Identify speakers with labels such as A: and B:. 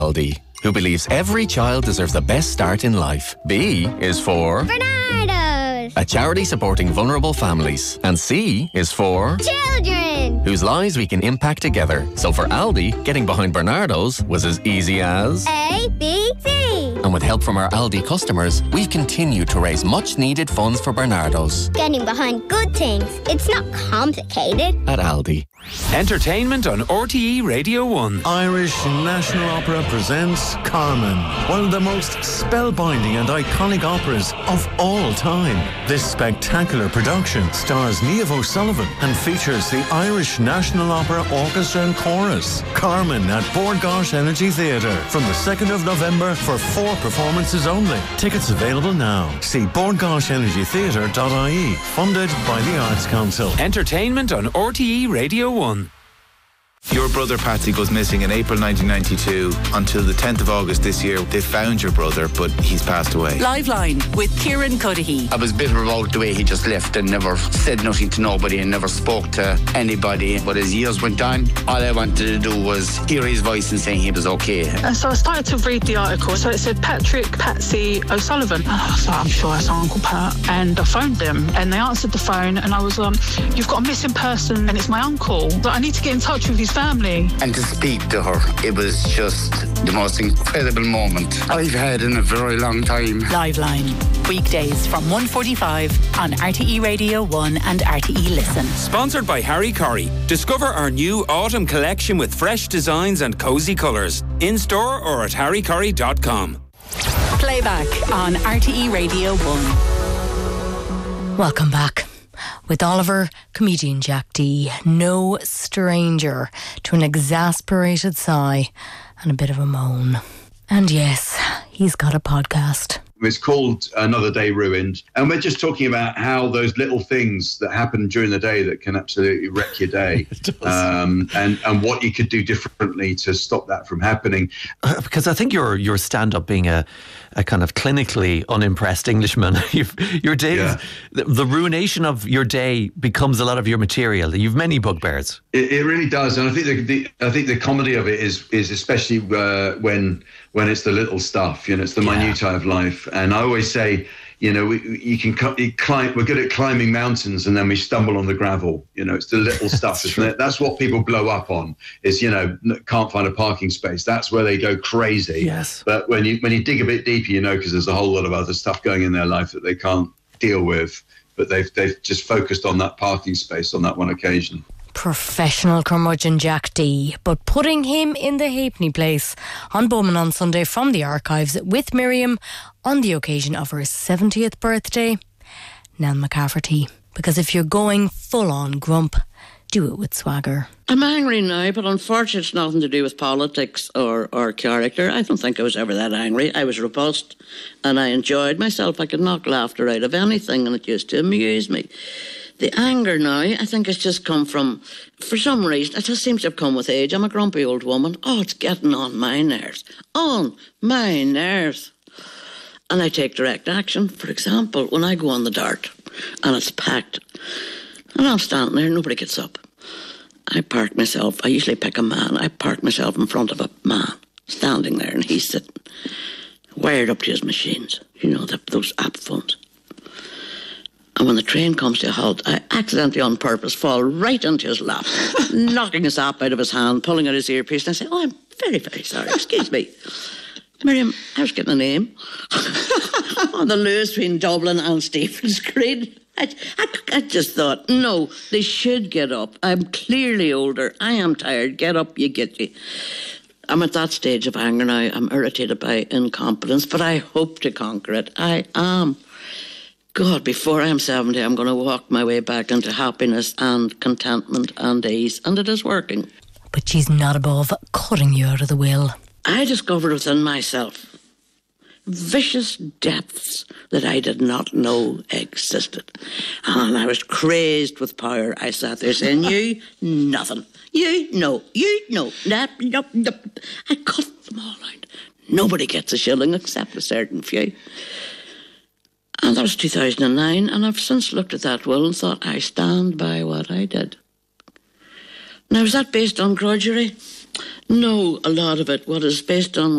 A: Aldi, who believes every child deserves the best start in life. B is for
B: Bernardo's,
A: a charity supporting vulnerable families. And C is for
B: children,
A: whose lives we can impact together. So for Aldi, getting behind Bernardo's was as easy as
B: A, B, C.
A: And with help from our Aldi customers, we've continued to raise much needed funds for Bernardo's.
B: Getting behind good things. It's not complicated.
A: At Aldi.
C: Entertainment on RTE Radio 1.
D: Irish National Opera presents Carmen, one of the most spellbinding and iconic operas of all time. This spectacular production stars Niamh O'Sullivan and features the Irish National Opera Orchestra and Chorus. Carmen at Bord Gáis Energy Theatre from the 2nd of November for 4 performances only. Tickets available now. See bordgaishenergytheatre.ie, funded by the Arts Council.
C: Entertainment on RTE Radio 1.
E: Your brother Patsy goes missing in April 1992. Until the 10th of August this year, they found your brother, but he's passed away.
F: Liveline with Kieran Cuddihy.
G: I was bitter about the way he just left and never said nothing to nobody and never spoke to anybody. But as years went on, all I wanted to do was hear his voice and saying he was okay.
H: And so I started to read the article. So it said Patsy O'Sullivan. And I was like, I'm sure it's Uncle Pat. And I phoned them and they answered the phone and I was you've got a missing person and it's my uncle. But I need to get in touch with his family.
G: And to speak to her, it was just the most incredible moment I've had in a very long time.
F: Liveline, weekdays from 1:45 on RTE Radio 1 and RTE Listen.
C: Sponsored by Harry Corrie. Discover our new autumn collection with fresh designs and cosy colours. In store or at harrycorrie.com.
F: Playback on RTE Radio 1.
I: Welcome back. With Oliver, comedian Jack Dee, no stranger to an exasperated sigh and a bit of a moan. And yes, he's got a podcast.
J: It's called Another Day Ruined. And we're just talking about how those little things that happen during the day that can absolutely wreck your day and what you could do differently to stop that from happening.
K: Because I think your stand-up being a kind of clinically unimpressed Englishman, your days, the ruination of your day becomes a lot of your material. You've many bugbears.
J: It really does. And I think the comedy of it is especially when it's the little stuff, it's the minutiae of life. And I always say, you can climb. We're good at climbing mountains, and then we stumble on the gravel. It's the little stuff, isn't it? That's what people blow up on. Is can't find a parking space. That's where they go crazy.
K: Yes.
J: But when you dig a bit deeper, because there's a whole lot of other stuff going in their life that they can't deal with. But they've just focused on that parking space on that one occasion.
I: Professional curmudgeon Jack Dee, but putting him in the halfpenny place on Bowman on Sunday from the archives with Miriam on the occasion of her 70th birthday. Nan McCafferty, because if you're going full on grump, do it with swagger.
L: I'm angry now, but unfortunately it's nothing to do with politics or character. I don't think I was ever that angry. I was repulsed and I enjoyed myself. I could knock laughter out of anything and it used to amuse me. The anger now, I think, has just come from, for some reason, it just seems to have come with age. I'm a grumpy old woman. Oh, it's getting on my nerves. On my nerves. And I take direct action. For example, when I go on the dart and it's packed and I'm standing there, nobody gets up. I park myself, I usually pick a man, I park myself in front of a man standing there and he's sitting wired up to his machines, those app phones. And when the train comes to a halt, I accidentally on purpose fall right into his lap, knocking his app out of his hand, pulling out his earpiece, and I say, oh, I'm very, very sorry, excuse me. Miriam, I was getting a name on the Luas between Dublin and Stephen's Green. I just thought, no, they should get up. I'm clearly older. I am tired. Get up, you get you. I'm at that stage of anger now. I'm irritated by incompetence, but I hope to conquer it. I am. God, before I'm 70, I'm going to walk my way back into happiness and contentment and ease, and it is working.
I: But she's not above cutting you out of the will.
L: I discovered within myself vicious depths that I did not know existed. And I was crazed with power. I sat there saying, you, nothing. You, no. I cut them all out. Nobody gets a shilling except a certain few. And that was 2009, and I've since looked at that will and thought, I stand by what I did. Now, is that based on grudgery? No, a lot of it. What it's based on